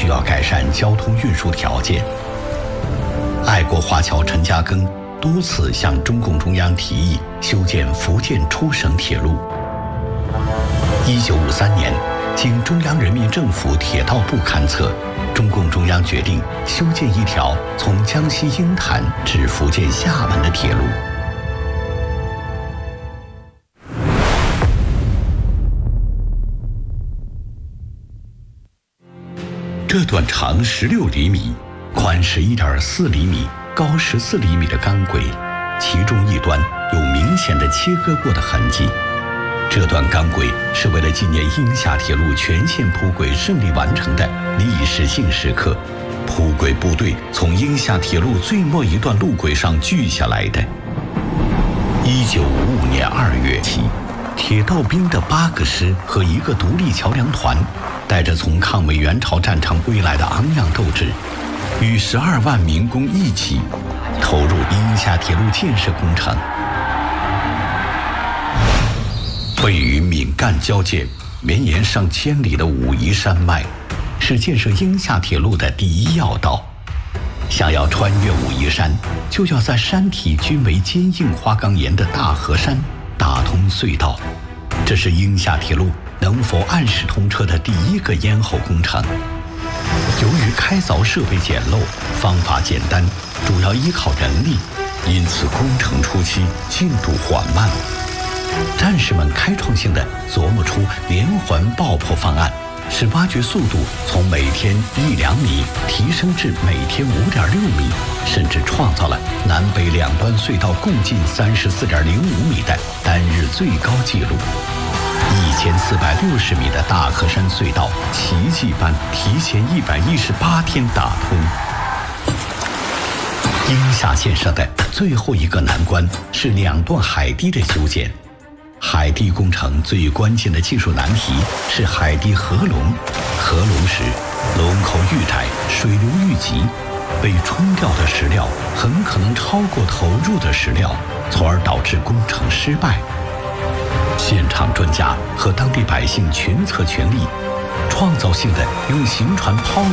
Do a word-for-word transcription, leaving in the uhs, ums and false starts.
需要改善交通运输条件。爱国华侨陈嘉庚多次向中共中央提议修建福建出省铁路。一九五三年，经中央人民政府铁道部勘测，中共中央决定修建一条从江西鹰潭至福建厦门的铁路。这段长十六厘米、宽十一点四厘米、高十四厘米的钢轨，其中一端有明显的切割过的痕迹。这段钢轨是为了纪念鹰厦铁路全线铺轨顺利完成的历史性时刻，铺轨部队从鹰厦铁路最末一段路轨上锯下来的。一九五五年二月起，铁道兵的八个师和一个独立桥梁团，带着从抗美援朝战场归来的昂扬斗志，与十二万民工一起投入鹰厦铁路建设工程。位于闽赣交界、绵延上千里的武夷山脉，是建设鹰厦铁路的第一要道。想要穿越武夷山，就要在山体均为坚硬花岗岩的大河山打通隧道，这是鹰厦铁路能否按时通车的第一个咽喉工程。由于开凿设备简陋，方法简单，主要依靠人力，因此工程初期进度缓慢。战士们开创性地琢磨出连环爆破方案，使挖掘速度从每天一两米提升至每天五点六米，甚至创造了南北两端隧道共进三十四点零五米的单日最高纪录。一千四百六十米的大河山隧道奇迹般提前一百一十八天打通。鹰厦建设的最后一个难关是两段海堤的修建。海堤工程最关键的技术难题是海堤合龙。合龙时，龙口愈窄，水流愈急，被冲掉的石料很可能超过投入的石料，从而导致工程失败。现场专家和当地百姓群策群力，创造性的用行船抛